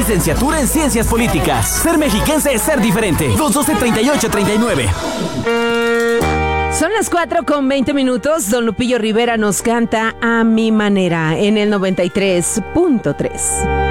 licenciatura en Ciencias Políticas. Ser mexiquense es ser diferente. 212-3839. Son las 4:20. Don Lupillo Rivera nos canta A Mi Manera en el 93.3.